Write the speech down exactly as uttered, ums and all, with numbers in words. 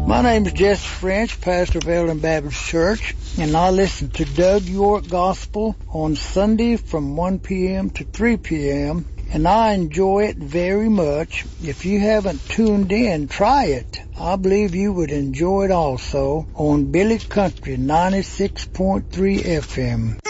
My name is Jesse French, pastor of Eldon Baptist Church, and I listen to Doug York Gospel on Sunday from one p.m. to three p.m., and I enjoy it very much. If you haven't tuned in, try it. I believe you would enjoy it also on Billy Country ninety-six point three F M.